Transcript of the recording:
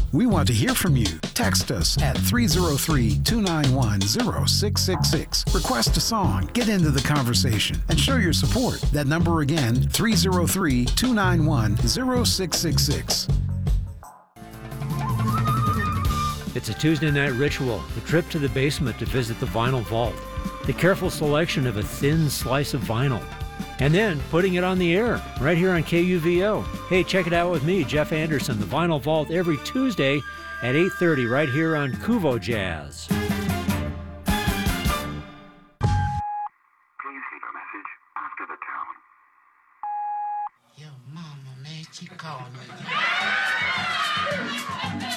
We want to hear from you. Text us at 303-291-0666. Request a song, get into the conversation, and show your support. That number again, 303-291-0666. It's a Tuesday night ritual, the trip to the basement to visit the vinyl vault, the careful selection of a thin slice of vinyl, and then putting it on the air right here on KUVO. Hey, check it out with me, Jeff Anderson, the Vinyl Vault, every Tuesday at 8:30 right here on Kuvo Jazz.